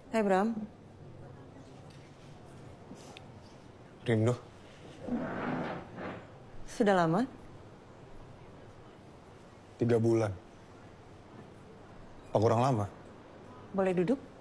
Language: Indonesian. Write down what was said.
Hai Bram, Rindu. sudah lama? 3 bulan. Apa kurang lama? Boleh duduk?